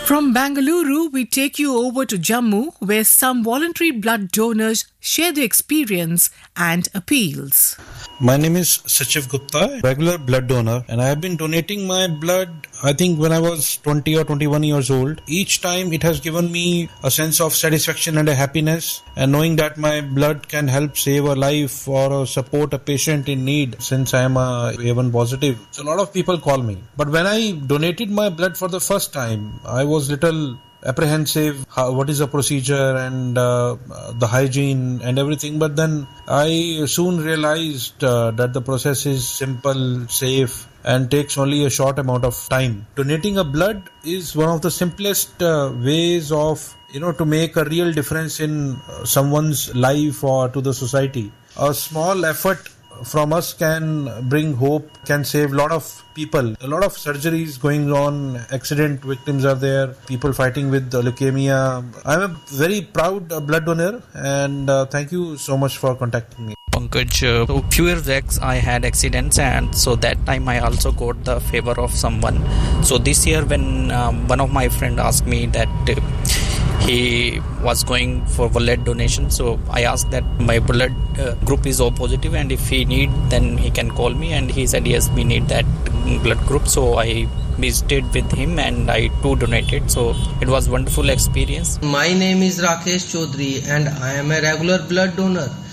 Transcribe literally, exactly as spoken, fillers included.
From Bangalore, we take you over to Jammu, where some voluntary blood donors share their experience and appeals. My name is Sachiv Gupta, regular blood donor, and I have been donating my blood, I think, when I was twenty or twenty-one years old. Each time it has given me a sense of satisfaction and a happiness, and knowing that my blood can help save a life or support a patient in need, since I am a A one positive. So a lot of people call me. But when I donated my blood for the first time, I was little apprehensive, how, what is the procedure and uh, the hygiene and everything, but then I soon realized uh, that the process is simple, safe, and takes only a short amount of time. Donating a blood is one of the simplest uh, ways of, you know, to make a real difference in someone's life or to the society. A small effort from us can bring hope, can save a lot of people. A lot of surgeries going on, accident victims are there, people fighting with leukemia. I'm a very proud blood donor, and uh, thank you so much for contacting me. Pankaj, uh, a few years back I had accidents, and so that time I also got the favor of someone. So this year when um, one of my friend asked me that uh, he was going for blood donation, so I asked that my blood uh, group is O positive, and if he need then he can call me, and he said yes, we need that blood group. So I visited with him and I too donated, so it was wonderful experience. My name is Rakesh Chaudhary and I am a regular blood donor.